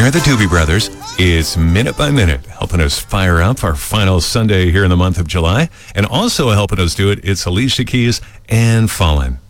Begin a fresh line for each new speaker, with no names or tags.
They're the Doobie Brothers. It's Minute by Minute, helping us fire up our final Sunday here in the month of July. And also helping us do it, it's Alicia Keys and Fallen.